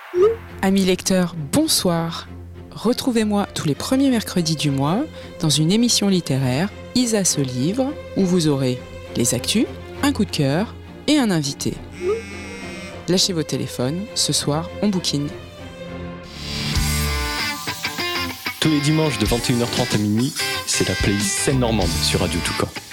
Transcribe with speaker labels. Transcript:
Speaker 1: Amis lecteurs, bonsoir. Retrouvez-moi tous les premiers mercredis du mois dans une émission littéraire Isa se livre où vous aurez les actus, un coup de cœur et un invité. Lâchez vos téléphones, ce soir on bouquine.
Speaker 2: Tous les dimanches de 21h30 à minuit, c'est la playlist Seine Normande sur Radio Toucan.